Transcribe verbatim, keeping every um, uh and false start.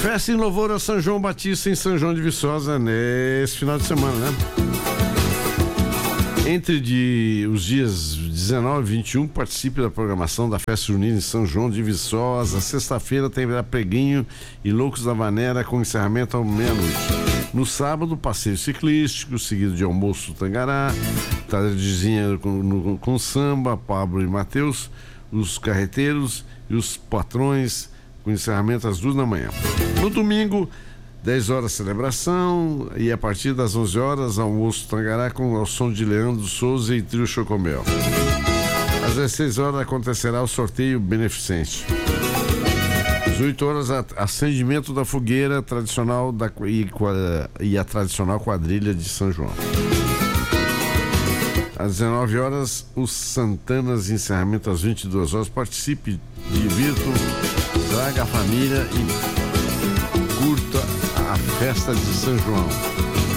Festa em louvor a São João Batista em São João de Viçosa nesse final de semana, né? Entre de, os dias dezenove e vinte e um, participe da programação da Festa Junina em São João de Viçosa. Sexta-feira tem Preguinho e Loucos da Vanera com encerramento ao meia-noite. No sábado, passeio ciclístico, seguido de almoço Tangará, tardezinha com, no, com samba, Pablo e Mateus, os carreteiros e os patrões, com encerramento às duas da manhã. No domingo, dez horas celebração e a partir das onze horas, almoço Tangará com o som de Leandro Souza e trio Chocomel. Às dezesseis horas acontecerá o sorteio beneficente. Às dezoito horas, acendimento da fogueira tradicional da, e, e a tradicional quadrilha de São João. Às dezenove horas, os Santanas, encerramento às vinte e duas horas. Participe, divirtam, traga a família e curta a festa de São João.